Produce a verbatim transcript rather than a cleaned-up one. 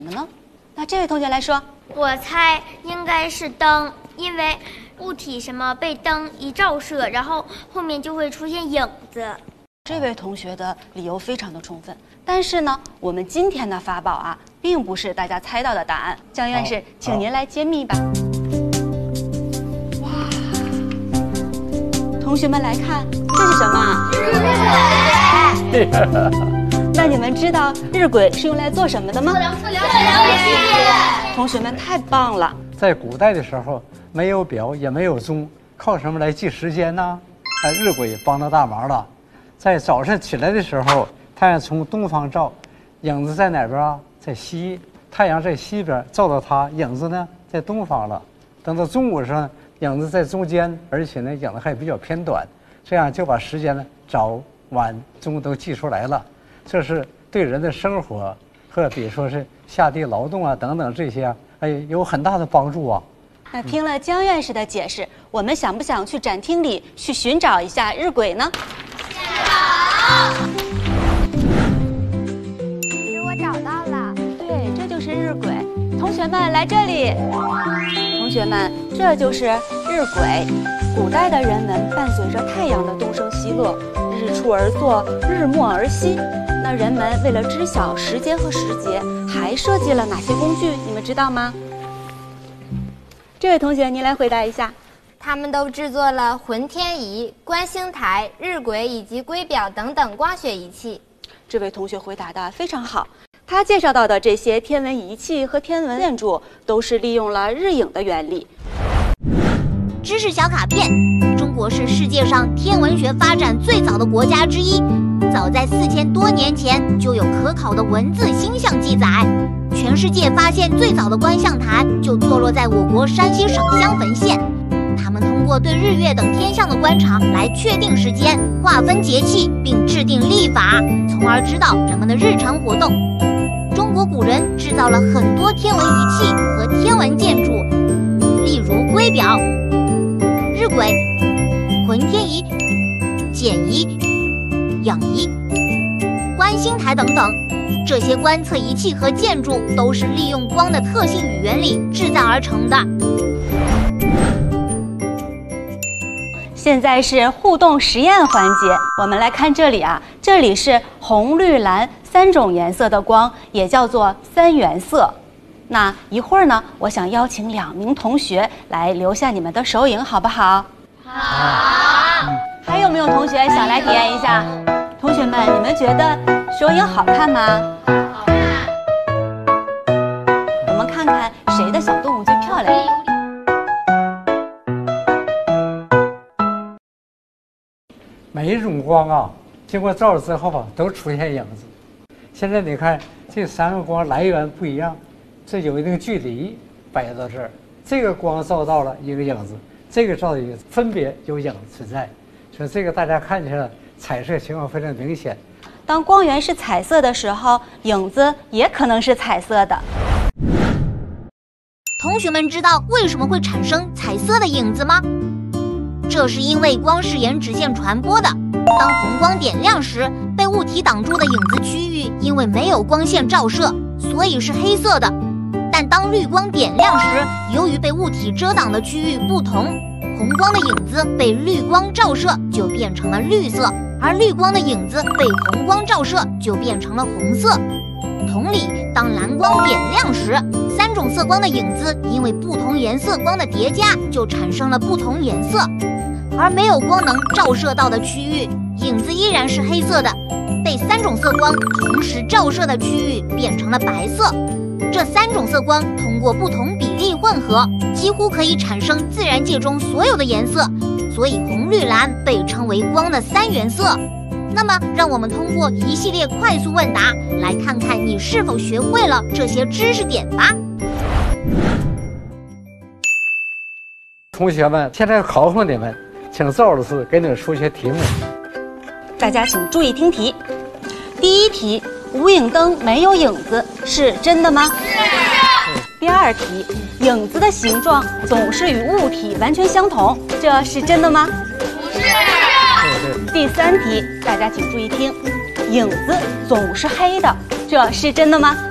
什么呢？那这位同学来说， 我猜应该是灯，因为物体什么被灯一照射，然后后面就会出现影子。 这位同学的理由非常的充分，但是呢，我们今天的法宝啊，并不是大家猜到的答案。姜院士，请您来揭秘吧。哇，同学们来看，这是什么？日晷。那你们知道日晷是用来做什么的吗？测量时间。同学们太棒了！ 在古代的时候，没有表也没有钟，靠什么来记时间呢？哎，日晷帮到大忙了。在早上起来的时候，太阳从东方照，影子在哪边啊？在西。太阳在西边照到它，影子呢在东方了。等到中午上，影子在中间，而且呢影子还比较偏短，这样就把时间呢早晚中都记出来了。这是对人的生活和比如说是下地劳动啊等等这些啊，哎有很大的帮助啊。 那听了姜院士的解释，我们想不想去展厅里去寻找一下日晷呢？ 想。其实我找到了。 对，这就是日晷。同学们来这里。同学们，这就是日晷。古代的人们伴随着太阳的东升西落，日出而作，日没而息。那人们为了知晓时间和时节，还设计了哪些工具？你们知道吗？这位同学，您来回答一下。 他们都制作了浑天仪、观星台、日晷以及圭表等等光学仪器。 这位同学回答的非常好。他介绍到的这些天文仪器和天文建筑，都是利用了日影的原理。 知识小卡片：中国是世界上天文学发展最早的国家之一，早在四千多年前就有可考的文字星象记载。全世界发现最早的观象台就坐落在我国山西省襄汾县。他们通过对日月等天象的观察来确定时间、划分节气，并制定历法，从而指导人们的日常活动。中国古人制造了很多天文仪器和天文建筑，例如圭表、日晷、浑天仪、简仪、养仪、观星台等等。这些观测仪器和建筑都是利用光的特性与原理制造而成的。 现在是互动实验环节，我们来看这里啊，这里是红、绿、蓝三种颜色的光，也叫做三原色。那一会儿呢，我想邀请两名同学来留下你们的手影，好不好？ 好。 还有没有同学想来体验一下？同学们，你们觉得手影好看吗？ 好看。 我们看看谁的小动物最漂亮。 每一种光啊，经过照了之后吧，都出现影子。现在你看这三个光来源不一样，这有一定距离摆到这儿，这个光照到了一个影子，这个照的一个分别有影子存在，所以这个大家看起来彩色情况非常明显。 当光源是彩色的时候，影子也可能是彩色的。 同学们知道为什么会产生彩色的影子吗？这是因为光是沿直线传播的，当红光点亮时，被物体挡住的影子区域因为没有光线照射，所以是黑色的。但当绿光点亮时，由于被物体遮挡的区域不同，红光的影子被绿光照射就变成了绿色，而绿光的影子被红光照射就变成了红色。同理，当蓝光点亮时，三种色光的影子因为不同颜色光的叠加，就产生了不同颜色。而没有光能照射到的区域，影子依然是黑色的，被三种色光同时照射的区域变成了白色。这三种色光通过不同比例混合，几乎可以产生自然界中所有的颜色，所以红、绿、蓝被称为光的三原色。那么，让我们通过一系列快速问答，来看看你是否学会了这些知识点吧。 同学们，现在考考你们，请赵老师给你们出些题目。 大家请注意听题。第一题，无影灯没有影子，是真的吗？是。第二题，影子的形状总是与物体完全相同，这是真的吗？ 不是。 第三题，大家请注意听，影子总是黑的，这是真的吗？